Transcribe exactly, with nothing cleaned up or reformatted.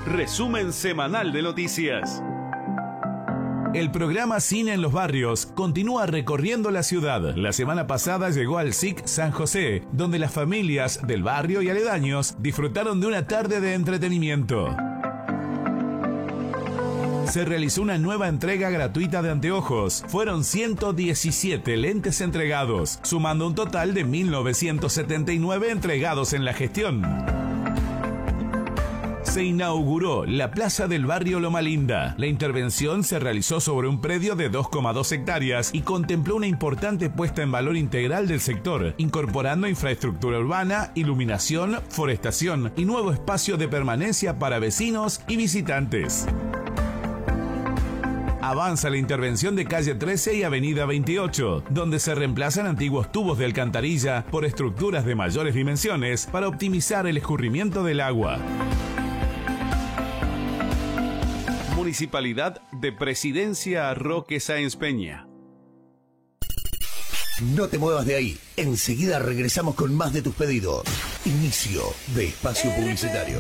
resumen semanal de noticias. El programa Cine en los Barrios continúa recorriendo la ciudad. La semana pasada llegó al S I C San José, donde las familias del barrio y aledaños disfrutaron de una tarde de entretenimiento. Se realizó una nueva entrega gratuita de anteojos. Fueron ciento diecisiete lentes entregados, sumando un total de mil novecientos setenta y nueve entregados en la gestión. Se inauguró la Plaza del Barrio Loma Linda. La intervención se realizó sobre un predio de dos coma dos hectáreas y contempló una importante puesta en valor integral del sector, incorporando infraestructura urbana, iluminación, forestación y nuevo espacio de permanencia para vecinos y visitantes. Avanza la intervención de calle trece y avenida veintiocho, donde se reemplazan antiguos tubos de alcantarilla por estructuras de mayores dimensiones para optimizar el escurrimiento del agua. Municipalidad de Presidencia Roque Sáenz Peña. No te muevas de ahí. Enseguida regresamos con más de tus pedidos. Inicio de espacio publicitario.